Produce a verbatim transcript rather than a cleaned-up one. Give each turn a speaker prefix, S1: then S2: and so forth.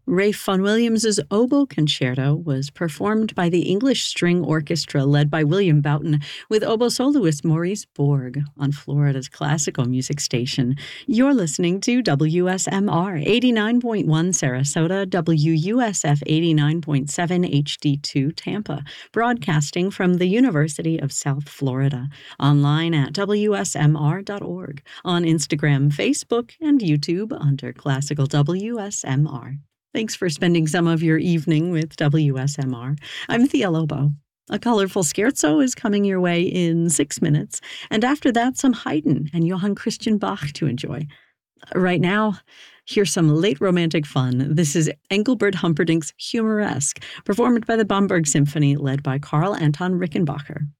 S1: Ralph Vaughan Williams's Oboe Concerto was performed by the English String Orchestra led by William Boughton with oboe soloist Maurice Borg on Florida's classical music station. You're listening to W S M R eighty-nine point one Sarasota, W U S F eighty-nine point seven H D two Tampa, broadcasting from the University of South Florida, online at W S M R dot org, on Instagram, Facebook, and YouTube under Classical W S M R. Thanks for spending some of your evening with W S M R. I'm Thea Lobo. A colorful scherzo is coming your way in six minutes, and after that, some Haydn and Johann Christian Bach to enjoy. Right now, here's some late romantic fun. This is Engelbert Humperdinck's Humoresque, performed by the Bamberg Symphony, led by Karl Anton Rickenbacher.